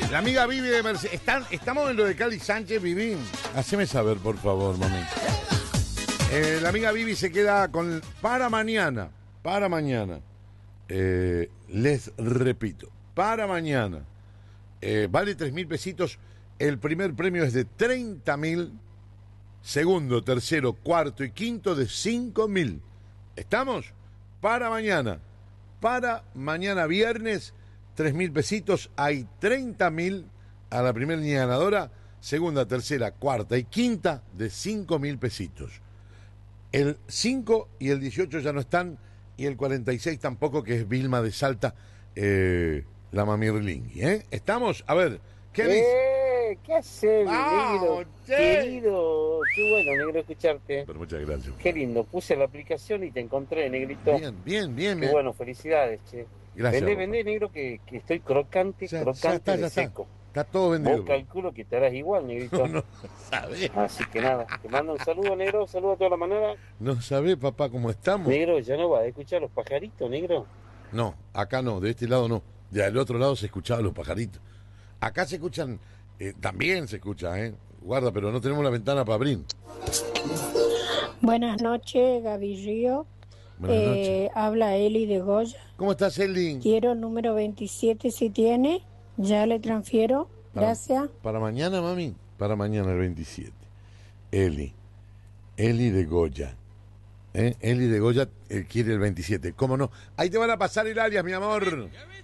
La amiga Vivi de Mercedes. Estamos en lo de Cali Sánchez, Vivi. Haceme saber, por favor, mami. La amiga Vivi se queda con... Para mañana. Les repito. Para mañana. Vale 3.000 pesitos. El primer premio es de 30.000. Segundo, tercero, cuarto y quinto de 5.000. ¿Estamos? Para mañana viernes, 3.000 pesitos. Hay 30.000 a la primera línea ganadora. Segunda, tercera, cuarta y quinta de 5.000 pesitos. El 5 y el 18 ya no están. Y el 46 tampoco, que es Vilma de Salta, la Mamirlingui. ¿Estamos? A ver, ¿qué dice? ¿Qué haces, negro? Querido, qué bueno, negro, escucharte. Pero muchas gracias. Qué lindo, puse la aplicación y te encontré, negrito. Bien. Qué bueno, felicidades, che. Gracias. Vendé, negro, que estoy crocante Ya de está. seco. Está todo vendido. Vos calculo que te harás igual, negrito. No sabés. Así que nada, te mando un saludo, negro, saludo a toda la manada. No sabés, papá, cómo estamos. Negro, ya no vas a escuchar los pajaritos, negro. No, acá no, de este lado no. Ya del otro lado se escuchaban los pajaritos. Acá se escuchan, también se escucha, guarda, pero no tenemos la ventana para abrir. Buenas noches, Gaby Río. Buenas noches. Habla Eli de Goya. ¿Cómo estás, Eli? Quiero el número 27 si tiene. Ya le transfiero. Gracias. Para mañana, mami. Para mañana el 27. Eli de Goya. Eli de Goya quiere el 27. ¿Cómo no? Ahí te van a pasar el alias, mi amor.